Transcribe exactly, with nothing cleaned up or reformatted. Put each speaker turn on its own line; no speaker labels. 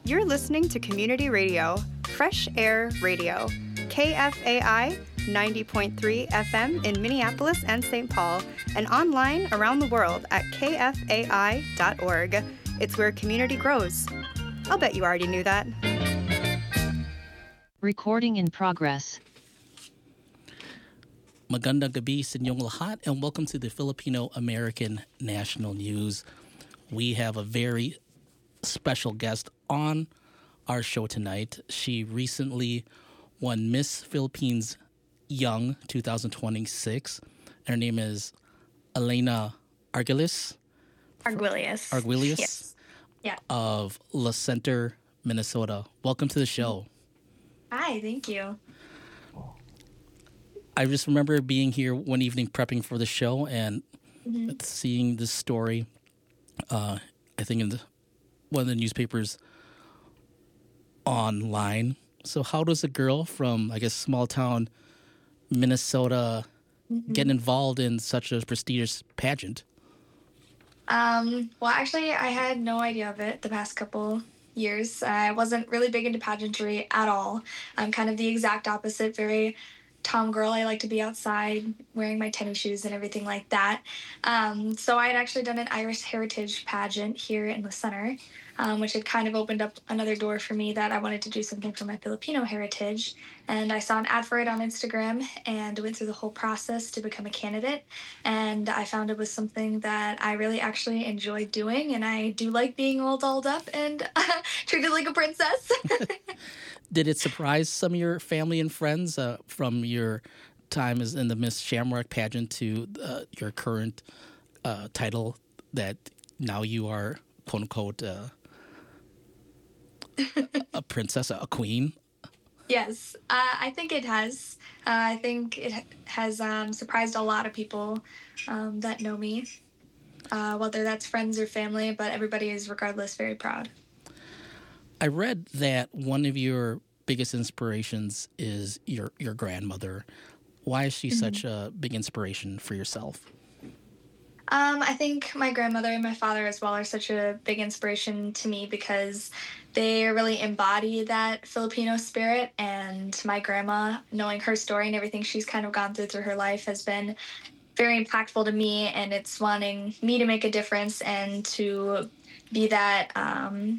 You're listening to Community Radio, Fresh Air Radio, K F A I ninety point three F M in Minneapolis and Saint Paul, and online around the world at K F A I dot org. It's where community grows. I'll bet you already knew that.
Recording in progress.
Magandang gabi sa inyong lahat, and welcome to the Filipino American National News. We have a very special guest on our show tonight. She recently won Miss Philippines Young twenty twenty-six. Her name is Elena Arguelles.
Arguelles.
Arguelles.
Yes. Yeah.
Of La Center, Minnesota. Welcome to the show.
Hi, thank you.
I just remember being here one evening prepping for the show and mm-hmm. seeing this story, uh, I think in the, one of the newspapers online. So how does a girl from, I guess, small town Minnesota mm-hmm. get involved in such a prestigious pageant?
Um, well, actually, I had no idea of it the past couple years. I wasn't really big into pageantry at all. I'm kind of the exact opposite, very tom girl. I like to be outside wearing my tennis shoes and everything like that. Um, so I had actually done an Irish heritage pageant here in the center, um, which had kind of opened up another door for me that I wanted to do something for my Filipino heritage. And I saw an ad for it on Instagram and went through the whole process to become a candidate. And I found it was something that I really actually enjoyed doing. And I do like being all dolled up and treated like a princess.
Did it surprise some of your family and friends uh, from your time as in the Miss Shamrock pageant to uh, your current uh, title that now you are, quote unquote, uh, a princess, a queen?
Yes, uh, I think it has. Uh, I think it has um, surprised a lot of people um, that know me, uh, whether that's friends or family, but everybody is regardless very proud.
I read that one of your biggest inspirations is your, your grandmother. Why is she mm-hmm. such a big inspiration for yourself?
Um, I think my grandmother and my father as well are such a big inspiration to me because they really embody that Filipino spirit. And my grandma, knowing her story and everything she's kind of gone through through her life has been very impactful to me. And it's wanting me to make a difference and to be that um,